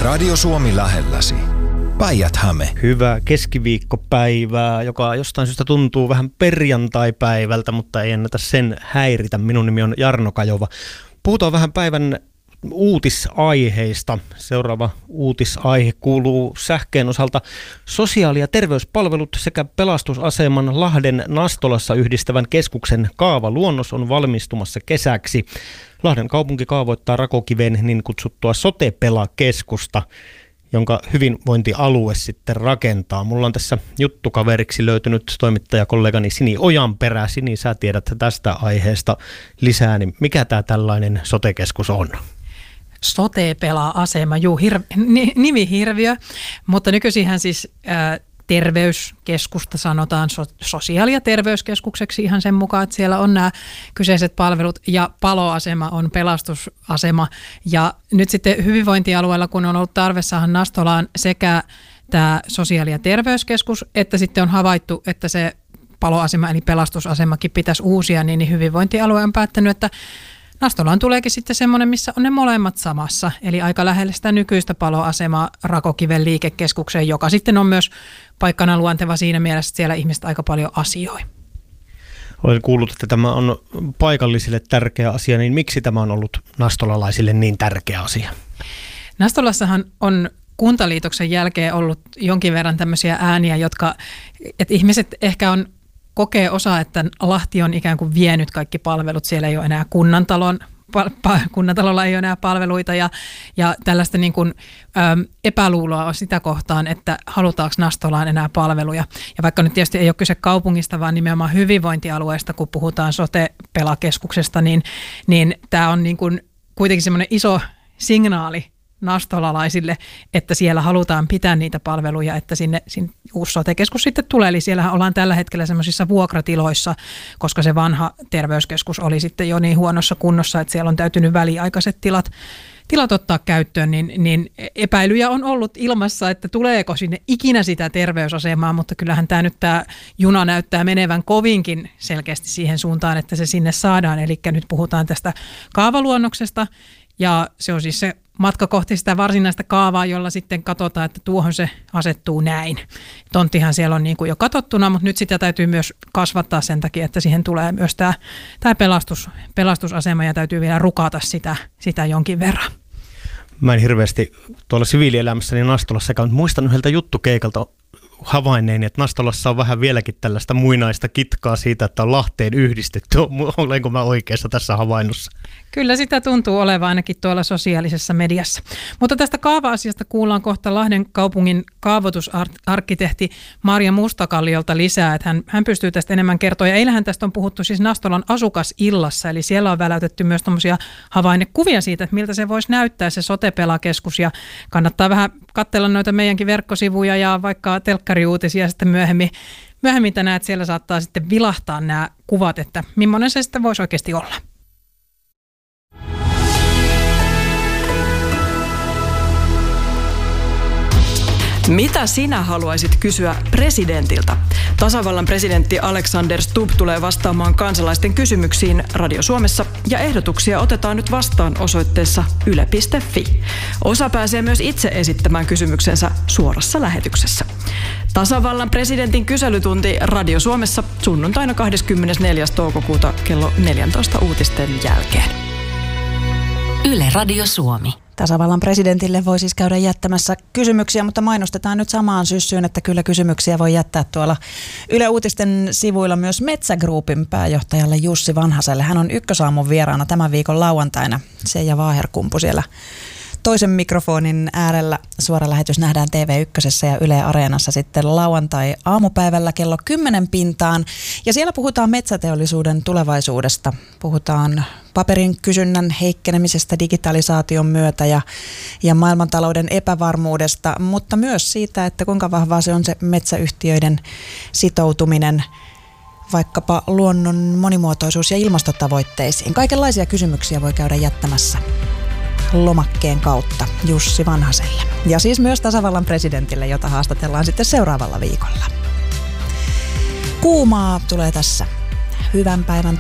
Radio Suomi lähelläsi. Päijät-Häme. Hyvää keskiviikkopäivää, joka jostain syystä tuntuu vähän perjantaipäivältä, mutta ei ennätä sen häiritä. Minun nimi on Jarno Kajova. Puhutaan vähän päivän uutisaiheista. Seuraava uutisaihe kuuluu sähkeen osalta sosiaali- ja terveyspalvelut sekä pelastusaseman Lahden Nastolassa yhdistävän keskuksen kaavaluonnos on valmistumassa kesäksi. Lahden kaupunki kaavoittaa Rakokiven niin kutsuttua sote-pelakeskusta, jonka hyvinvointialue sitten rakentaa. Mulla on tässä juttukaveriksi löytynyt toimittajakollegani Sini Ojanperä. Sini, sä tiedät tästä aiheesta lisää, niin mikä tämä tällainen sote-keskus on? Sote-pela-asema, nimihirviö, mutta nykyisinhän siis terveyskeskusta sanotaan sosiaali- ja terveyskeskukseksi ihan sen mukaan, että siellä on nämä kyseiset palvelut ja paloasema on pelastusasema. Ja nyt sitten hyvinvointialueella, kun on ollut tarve saada Nastolaan sekä tämä sosiaali- ja terveyskeskus, että sitten on havaittu, että se paloasema eli pelastusasemakin pitäisi uusia, niin hyvinvointialue on päättänyt, että Nastolaan tuleekin sitten semmoinen, missä on ne molemmat samassa, eli aika lähellä sitä nykyistä paloasemaa Rakokiven liikekeskukseen, joka sitten on myös paikkana luonteva siinä mielessä, että siellä ihmiset aika paljon asioi. Olen kuullut, että tämä on paikallisille tärkeä asia, niin miksi tämä on ollut nastolalaisille niin tärkeä asia? Nastolassahan on kuntaliitoksen jälkeen ollut jonkin verran tämmöisiä ääniä, että ihmiset ehkä kokee osa, että Lahti on ikään kuin vienyt kaikki palvelut. Siellä ei ole enää kunnantalolla ei ole enää palveluita ja tällaista niin kuin, epäluuloa on sitä kohtaan, että halutaanko Nastolaan enää palveluja. Ja vaikka nyt tietysti ei ole kyse kaupungista, vaan nimenomaan hyvinvointialueesta, kun puhutaan sote-pelakeskuksesta, niin tämä on niin kuin kuitenkin semmoinen iso signaali nastolalaisille, että siellä halutaan pitää niitä palveluja, että sinne uusi sote-keskus sitten tulee. Eli siellähän ollaan tällä hetkellä semmoisissa vuokratiloissa, koska se vanha terveyskeskus oli sitten jo niin huonossa kunnossa, että siellä on täytynyt väliaikaiset tilat ottaa käyttöön, niin epäilyjä on ollut ilmassa, että tuleeko sinne ikinä sitä terveysasemaa, mutta kyllähän tämä juna näyttää menevän kovinkin selkeästi siihen suuntaan, että se sinne saadaan. Eli nyt puhutaan tästä kaavaluonnoksesta, ja se on siis se matka kohti sitä varsinaista kaavaa, jolla sitten katsotaan, että tuohon se asettuu näin. Tonttihan siellä on niin kuin jo katsottuna, mutta nyt sitä täytyy myös kasvattaa sen takia, että siihen tulee myös tämä pelastusasema ja täytyy vielä rukata sitä jonkin verran. Mä en hirveästi tuolla siviilielämässäni Nastolassa käynyt. Muistan yhdeltä juttukeikalta havainneeni, että Nastolassa on vähän vieläkin tällaista muinaista kitkaa siitä, että on Lahteen yhdistetty. Olenko mä oikeassa tässä havainnossa? Kyllä sitä tuntuu olevan ainakin tuolla sosiaalisessa mediassa. Mutta tästä kaava-asiasta kuullaan kohta Lahden kaupungin kaavoitusarkkitehti Marja Mustakalliolta lisää, että hän pystyy tästä enemmän kertoa. Ja eilähän tästä on puhuttu siis Nastolan asukasillassa, eli siellä on väläytetty myös tämmöisiä havainnekuvia siitä, että miltä se voisi näyttää se sote-pelakeskus. Ja kannattaa vähän katsella noita meidänkin verkkosivuja ja vaikka telkkariuutisia sitten myöhemmin tänään, että siellä saattaa sitten vilahtaa nämä kuvat, että millainen se sitten voisi oikeasti olla. Mitä sinä haluaisit kysyä presidentiltä? Tasavallan presidentti Alexander Stubb tulee vastaamaan kansalaisten kysymyksiin Radio Suomessa ja ehdotuksia otetaan nyt vastaan osoitteessa yle.fi. Osa pääsee myös itse esittämään kysymyksensä suorassa lähetyksessä. Tasavallan presidentin kyselytunti Radio Suomessa sunnuntaina 24. toukokuuta kello 14 uutisten jälkeen. Yle Radio Suomi. Tasavallan presidentille voi siis käydä jättämässä kysymyksiä, mutta mainostetaan nyt samaan syssyyn, että kyllä kysymyksiä voi jättää tuolla Yle Uutisten sivuilla myös Metsä Groupin pääjohtajalle Jussi Vanhaselle. Hän on Ykkösaamun vieraana tämän viikon lauantaina. Seija Vaaherkumpu siellä toisen mikrofonin äärellä. Suora lähetys nähdään TV1 ja Yle Areenassa sitten lauantai-aamupäivällä kello 10 pintaan. Ja siellä puhutaan metsäteollisuuden tulevaisuudesta. Puhutaan paperin kysynnän heikkenemisestä digitalisaation myötä ja maailmantalouden epävarmuudesta, mutta myös siitä, että kuinka vahvaa se on se metsäyhtiöiden sitoutuminen vaikkapa luonnon monimuotoisuus- ja ilmastotavoitteisiin. Kaikenlaisia kysymyksiä voi käydä jättämässä lomakkeen kautta Jussi Vanhaselle. Ja siis myös tasavallan presidentille, jota haastatellaan sitten seuraavalla viikolla. Kuumaa tulee tässä. Hyvän päivän